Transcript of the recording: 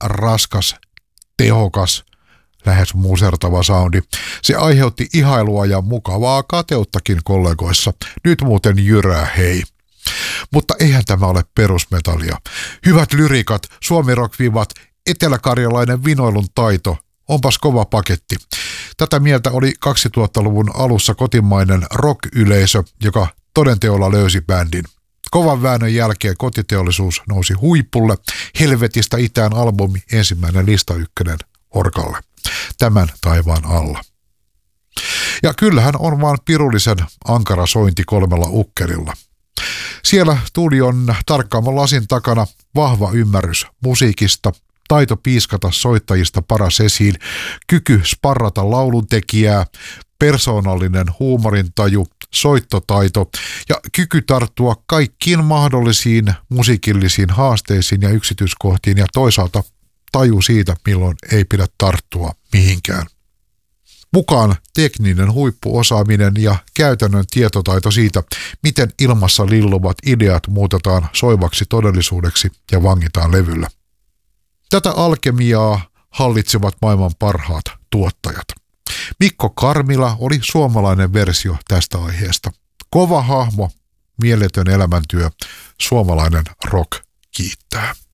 raskas, tehokas, lähes musertava soundi. Se aiheutti ihailua ja mukavaa kateuttakin kollegoissa. Nyt muuten jyrää, hei. Mutta eihän tämä ole perusmetallia. Hyvät lyrikat, suomirock-vivat, eteläkarjalainen vinoilun taito. Onpas kova paketti. Tätä mieltä oli 2000-luvun alussa kotimainen rock-yleisö, joka todenteolla löysi bändin. Kovan väännön jälkeen kotiteollisuus nousi huipulle. Helvetistä itään albumi, ensimmäinen lista ykkönen Orkalle. Tämän taivaan alla. Ja kyllähän on vaan pirullisen ankara sointi 3 ukkerilla. Siellä studion tarkkaamman lasin takana vahva ymmärrys musiikista, taito piiskata soittajista paras esiin, kyky sparrata lauluntekijää, persoonallinen huumorintaju, soittotaito ja kyky tarttua kaikkiin mahdollisiin musiikillisiin haasteisiin ja yksityiskohtiin ja toisaalta taju siitä, milloin ei pidä tarttua mihinkään. Mukaan tekninen huippuosaaminen ja käytännön tietotaito siitä, miten ilmassa lilluvat ideat muutetaan soivaksi todellisuudeksi ja vangitaan levyllä. Tätä alkemiaa hallitsevat maailman parhaat tuottajat. Mikko Karmila oli suomalainen versio tästä aiheesta. Kova hahmo, mieletön elämäntyö, suomalainen rock kiittää.